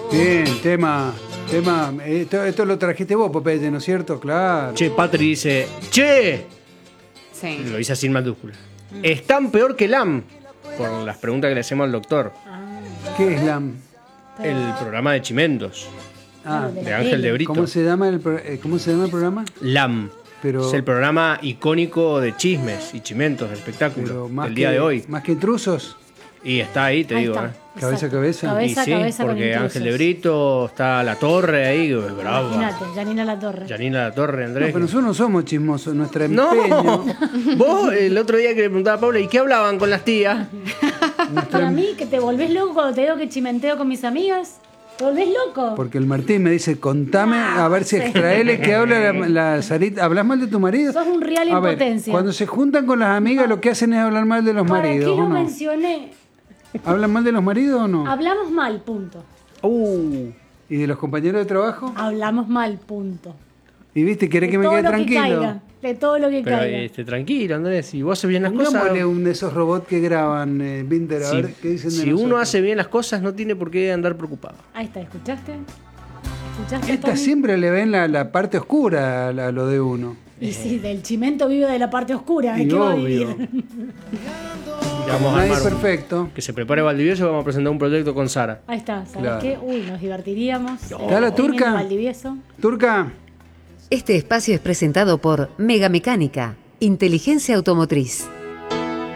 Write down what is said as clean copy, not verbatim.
Bien, tema. Esto lo trajiste vos, Popeye, ¿no es cierto? Claro. Che, Patri dice, ¡che! Sí. Lo dice así en mayúscula. Están peor que LAM. Por las preguntas que le hacemos al doctor. ¿Qué es LAM? El programa de Chimentos. Ah, De Ángel de Brito. ¿cómo se llama el programa? LAM. Pero, Es el programa icónico de chismes y chimentos del espectáculo más del día de hoy. Más que intrusos. Y está ahí, te Ahí digo. está. Cabeza a cabeza. Cabeza Y sí, a cabeza con porque intrusos. Ángel de Brito, está La Torre ahí, bravo. Imagínate, Janina La Torre. Janina La Torre, No, Andrés. pero nosotros no somos chismosos, nuestro empeño. No, vos el otro día que le preguntaba a Paula, ¿y qué hablaban con las tías? Para mí, que te volvés loco cuando te digo que chimenteo con mis amigas. ¿Te volvés loco? Porque el Martín me dice, contame, a ver si extraele que habla la Sarita. ¿Hablas mal de tu marido? Sos un real A ver, impotencia. cuando se juntan con las amigas, lo que hacen es hablar mal de los ¿Para maridos, qué ¿o lo no? mencioné? ¿Hablan mal de los maridos o no? Hablamos mal, punto. ¿Y de los compañeros de trabajo? Hablamos mal, punto. ¿Y viste, querés que De me todo quede lo que tranquilo? caiga, de todo lo que Pero caiga. tranquilo, Andrés, si vos haces bien las cosas. Pongámosle un de esos robots que graban, Binder, a ver qué dicen de si uno nosotros. hace bien las cosas, no tiene por qué andar preocupado. Ahí está, ¿escuchaste? ¿Escuchaste, Esta Tony? siempre le ven la parte oscura a lo de uno. Y sí, del chimento vive de la parte oscura. Y ¿Qué va a obvio. vivir? Vamos a Nadie es armar perfecto. que se prepare Valdivieso y vamos a presentar un proyecto con Sara. Ahí está, ¿sabes Claro. qué? Uy, nos divertiríamos. ¿Está la turca? viniendo a Valdivieso. Turca. Este espacio es presentado por Mega Mecánica, Inteligencia Automotriz.